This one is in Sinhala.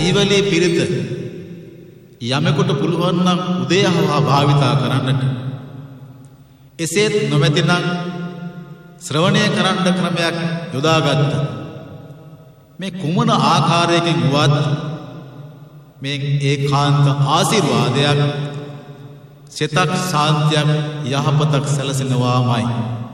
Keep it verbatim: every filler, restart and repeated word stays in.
ඊවලේ පිරිත යමෙකුට පුළුවන් නම් උදේහවා භාවිතා කරන්නට. එසේත් නොමැතිනම් ශ්‍රවණය කරන්න ක්‍රමයක් යොදාගත්ත. මේ කුමන ආකාරයකින් වුවත් මේ ඒකාන්ත ආශිර්වාදයක්, සිතක් ශාන්තියක්, යහපතක් සැලසෙනවාමයි.